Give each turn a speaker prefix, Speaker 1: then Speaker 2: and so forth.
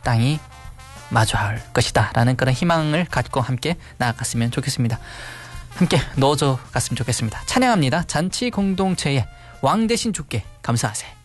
Speaker 1: 땅이 마주할 것이다 라는 그런 희망을 갖고 함께 나아갔으면 좋겠습니다. 함께 넣어줘 갔으면 좋겠습니다. 찬양합니다. 잔치 공동체의 왕 대신 주께 감사하세.